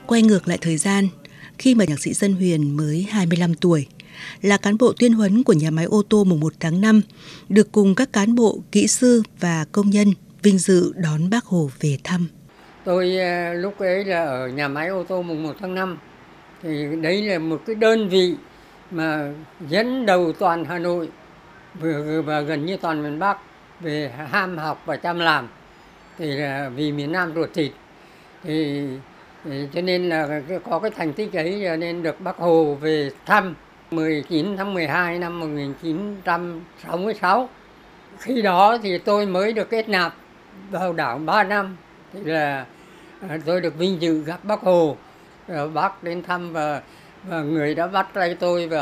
Quay ngược lại thời gian, khi mà nhạc sĩ Dân Huyền mới 25 tuổi, là cán bộ tuyên huấn của nhà máy ô tô mùng 1 tháng 5, được cùng các cán bộ, kỹ sư và công nhân vinh dự đón Bác Hồ về thăm. Tôi lúc ấy là ở nhà máy ô tô mùng 1 tháng 5, thì đấy là một cái đơn vị mà dẫn đầu toàn Hà Nội và gần như toàn miền Bắc về ham học và chăm làm, thì là vì miền Nam ruột thịt, thì cho nên là có cái thành tích ấy, cho nên được Bác Hồ về thăm 19 tháng 12 năm 1966. Khi đó thì tôi mới được kết nạp vào Đảng 3 năm, thì là tôi được vinh dự gặp Bác Hồ. Bác đến thăm và người đã bắt tay tôi và